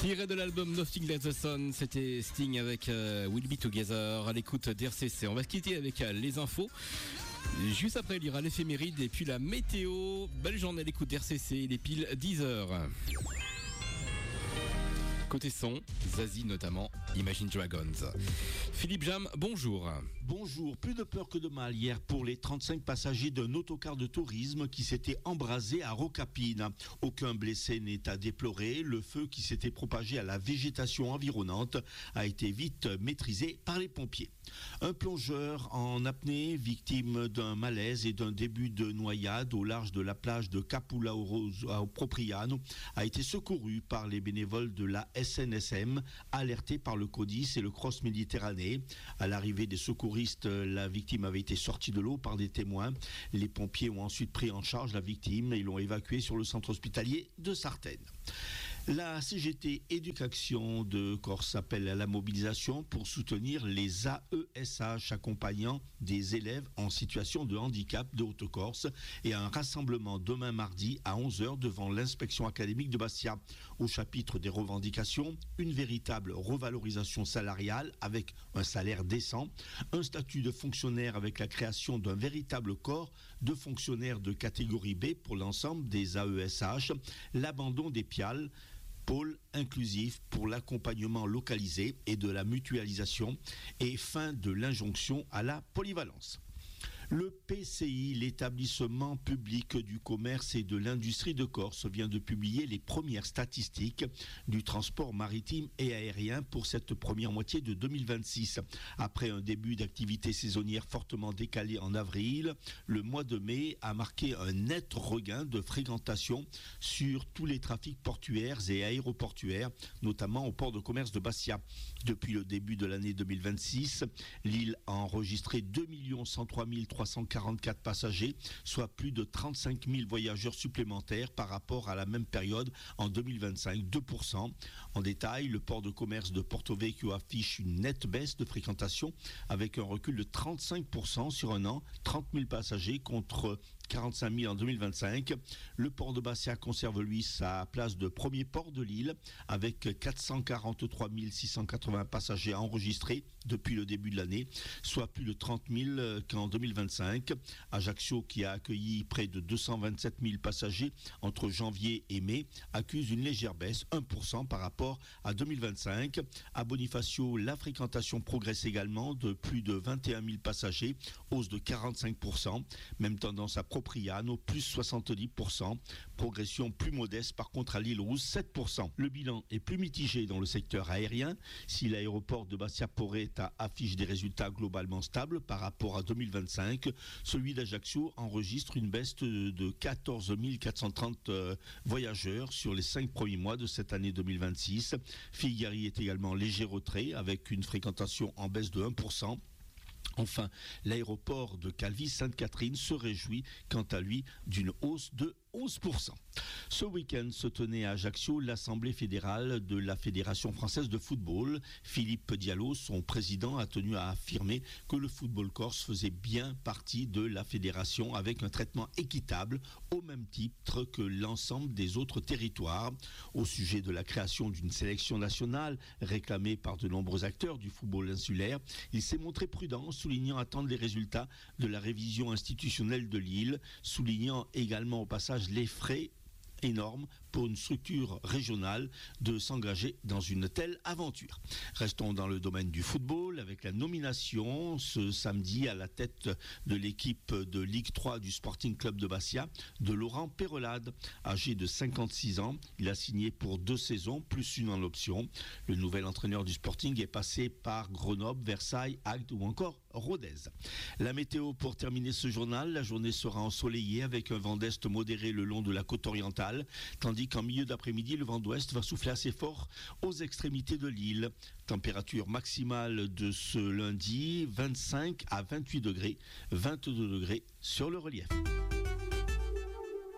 Tiré de l'album Nothing Like the Sun, c'était Sting avec We'll Be Together à l'écoute d'RCC. On va se quitter avec les infos. Juste après, il y aura l'éphéméride et puis la météo. Belle journée à l'écoute d'RCC, il est pile 10h. Côté son, Zazie notamment, Imagine Dragons. Philippe Jam, bonjour. Bonjour, plus de peur que de mal hier pour les 35 passagers d'un autocar de tourisme qui s'était embrasé à Rocapine. Aucun blessé n'est à déplorer. Le feu qui s'était propagé à la végétation environnante a été vite maîtrisé par les pompiers. Un plongeur en apnée, victime d'un malaise et d'un début de noyade au large de la plage de Capula au Propriano, a été secouru par les bénévoles de la SNSM, alertés par le CODIS et le Cross Méditerranée. À l'arrivée des secouristes, la victime avait été sortie de l'eau par des témoins. Les pompiers ont ensuite pris en charge la victime et l'ont évacuée sur le centre hospitalier de Sartène. La CGT Éducation de Corse appelle à la mobilisation pour soutenir les AESH accompagnant des élèves en situation de handicap de Haute-Corse et à un rassemblement demain mardi à 11h devant l'inspection académique de Bastia. Au chapitre des revendications, une véritable revalorisation salariale avec un salaire décent, un statut de fonctionnaire avec la création d'un véritable corps de fonctionnaires de catégorie B pour l'ensemble des AESH, l'abandon des PIAL, pôle inclusif pour l'accompagnement localisé et de la mutualisation et fin de l'injonction à la polyvalence. Le PCI, l'établissement public du commerce et de l'industrie de Corse, vient de publier les premières statistiques du transport maritime et aérien pour cette première moitié de 2026. Après un début d'activité saisonnière fortement décalé en avril, le mois de mai a marqué un net regain de fréquentation sur tous les trafics portuaires et aéroportuaires, notamment au port de commerce de Bastia. Depuis le début de l'année 2026, l'île a enregistré 2 103 344 passagers, soit plus de 35 000 voyageurs supplémentaires par rapport à la même période en 2025, 2%. En détail, le port de commerce de Porto Vecchio affiche une nette baisse de fréquentation avec un recul de 35% sur un an, 30 000 passagers contre 45 000 en 2025. Le port de Bastia conserve, lui, sa place de premier port de l'île avec 443 680 passagers enregistrés depuis le début de l'année, soit plus de 30 000 qu'en 2025. Ajaccio, qui a accueilli près de 227 000 passagers entre janvier et mai, accuse une légère baisse, 1% par rapport à 2025. À Bonifacio, la fréquentation progresse également de plus de 21 000 passagers, hausse de 45%. Même tendance à Propriano, plus 70%. Progression plus modeste par contre à l'île Rousse, 7%. Le bilan est plus mitigé dans le secteur aérien. Si l'aéroport de Bastia Porretta affiche des résultats globalement stables par rapport à 2025, celui d'Ajaccio enregistre une baisse de 14 430 voyageurs sur les 5 premiers mois de cette année 2026. Figari est également léger retrait avec une fréquentation en baisse de 1%. Enfin, l'aéroport de Calvi-Sainte-Catherine se réjouit quant à lui d'une hausse de 11%. Ce week-end se tenait à Ajaccio l'Assemblée fédérale de la Fédération française de football. Philippe Diallo, son président, a tenu à affirmer que le football corse faisait bien partie de la fédération avec un traitement équitable au même titre que l'ensemble des autres territoires. Au sujet de la création d'une sélection nationale réclamée par de nombreux acteurs du football insulaire, il s'est montré prudent, soulignant attendre les résultats de la révision institutionnelle de l'île, soulignant également au passage les frais énorme pour une structure régionale de s'engager dans une telle aventure. Restons dans le domaine du football avec la nomination ce samedi à la tête de l'équipe de Ligue 3 du Sporting Club de Bastia de Laurent Perrelade. Âgé de 56 ans, il a signé pour 2 saisons, plus une en option. Le nouvel entraîneur du Sporting est passé par Grenoble, Versailles, Agde ou encore Rodez. La météo pour terminer ce journal, la journée sera ensoleillée avec un vent d'est modéré le long de la côte orientale, tandis qu'en milieu d'après-midi, le vent d'ouest va souffler assez fort aux extrémités de l'île. Température maximale de ce lundi, 25 à 28 degrés, 22 degrés sur le relief.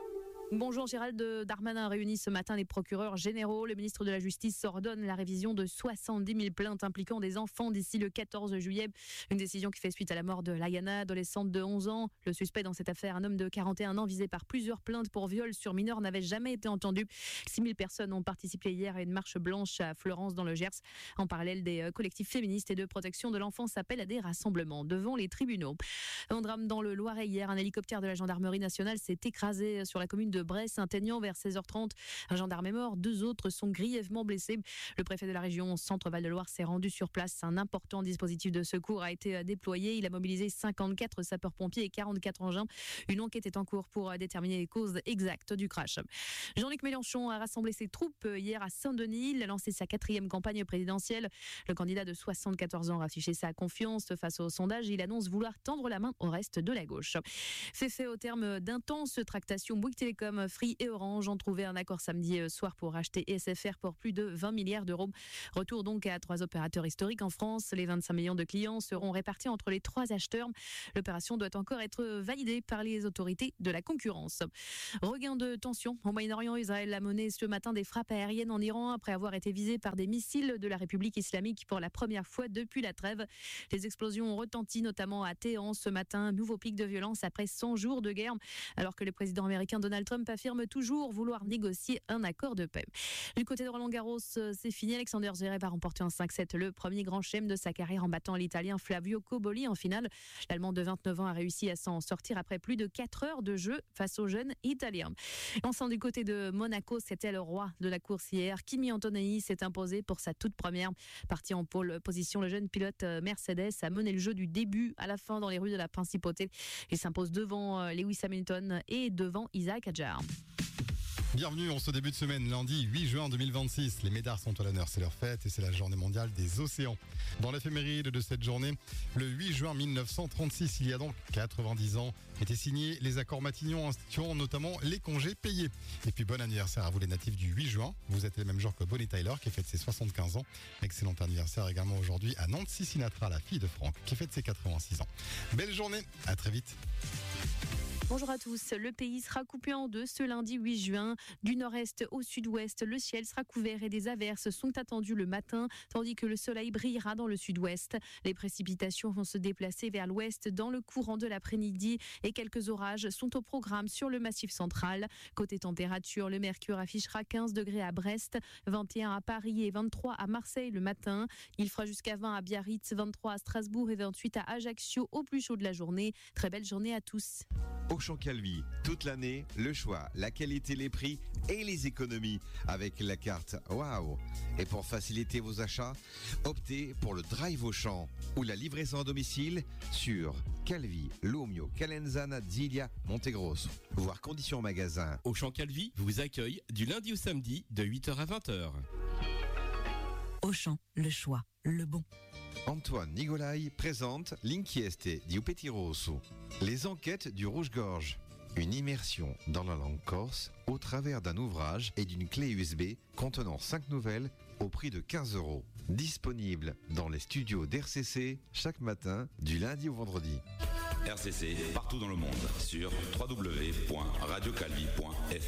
Bonjour, Gérald Darmanin réunit ce matin les procureurs généraux. Le ministre de la Justice ordonne la révision de 70 000 plaintes impliquant des enfants d'ici le 14 juillet. Une décision qui fait suite à la mort de Layana, adolescente de 11 ans. Le suspect dans cette affaire, un homme de 41 ans visé par plusieurs plaintes pour viol sur mineurs, n'avait jamais été entendu. 6 000 personnes ont participé hier à une marche blanche à Fleurance dans le Gers. En parallèle, des collectifs féministes et de protection de l'enfance appellent à des rassemblements devant les tribunaux. Un drame dans le Loiret hier. Un hélicoptère de la gendarmerie nationale s'est écrasé sur la commune de Bray-Saint-Aignan vers 16h30. Un gendarme est mort, 2 autres sont grièvement blessés. Le préfet de la région Centre-Val de Loire s'est rendu sur place. Un important dispositif de secours a été déployé. Il a mobilisé 54 sapeurs-pompiers et 44 engins. Une enquête est en cours pour déterminer les causes exactes du crash. Jean-Luc Mélenchon a rassemblé ses troupes hier à Saint-Denis. Il a lancé sa 4e campagne présidentielle. Le candidat de 74 ans a affiché sa confiance face au sondage. Il annonce vouloir tendre la main au reste de la gauche. C'est fait au terme d'intenses tractations. Bouygues Télécom, Free et Orange ont trouvé un accord samedi soir pour racheter SFR pour plus de 20 milliards d'euros. Retour donc à 3 opérateurs historiques en France. Les 25 millions de clients seront répartis entre les 3 acheteurs. L'opération doit encore être validée par les autorités de la concurrence. Regain de tension au Moyen-Orient. Israël a mené ce matin des frappes aériennes en Iran après avoir été visé par des missiles de la République islamique pour la première fois depuis la trêve. Les explosions ont retenti notamment à Téhéran ce matin. Nouveau pic de violence après 100 jours de guerre, alors que le président américain Donald Trump affirme toujours vouloir négocier un accord de paix. Du côté de Roland-Garros, c'est fini. Alexander Zverev a remporté en 5-7 le premier grand chelem de sa carrière en battant l'Italien Flavio Cobolli en finale. L'Allemand de 29 ans a réussi à s'en sortir après plus de 4 heures de jeu face au jeune Italien. Enfin, du côté de Monaco, c'était le roi de la course hier. Kimi Antonelli s'est imposé pour sa toute première. Parti en pole position, le jeune pilote Mercedes a mené le jeu du début à la fin dans les rues de la Principauté. Il s'impose devant Lewis Hamilton et devant Isaac Hadjar. Bienvenue en ce début de semaine, lundi 8 juin 2026. Les médards sont à l'honneur, c'est leur fête et c'est la journée mondiale des océans. Dans l'éphéméride de cette journée, le 8 juin 1936, il y a donc 90 ans, étaient signés les accords Matignon instituant notamment les congés payés. Et puis bon anniversaire à vous les natifs du 8 juin. Vous êtes les mêmes jours que Bonnie Tyler qui fête ses 75 ans. Excellent anniversaire également aujourd'hui à Nancy Sinatra, la fille de Franck, qui fête ses 86 ans. Belle journée, à très vite. Bonjour à tous. Le pays sera coupé en deux ce lundi 8 juin. Du nord-est au sud-ouest, le ciel sera couvert et des averses sont attendues le matin, tandis que le soleil brillera dans le sud-ouest. Les précipitations vont se déplacer vers l'ouest dans le courant de l'après-midi et quelques orages sont au programme sur le massif central. Côté température, le mercure affichera 15 degrés à Brest, 21 à Paris et 23 à Marseille le matin. Il fera jusqu'à 20 à Biarritz, 23 à Strasbourg et 28 à Ajaccio au plus chaud de la journée. Très belle journée à tous. Auchan Calvi, toute l'année, le choix, la qualité, les prix et les économies avec la carte Waouh. Et pour faciliter vos achats, optez pour le Drive Auchan ou la livraison à domicile sur Calvi, Lomio, Calenzana, Zilia, Montegrosso. Voir conditions magasin. Auchan Calvi vous accueille du lundi au samedi de 8h à 20h. Auchan, le choix, le bon. Antoine Nigolai présente L'Inchieste di Petit Rosso, les enquêtes du Rouge-Gorge. Une immersion dans la langue corse au travers d'un ouvrage et d'une clé USB contenant 5 nouvelles au prix de 15 €. Disponible dans les studios d'RCC chaque matin du lundi au vendredi. RCC partout dans le monde sur www.radiocalvi.fr.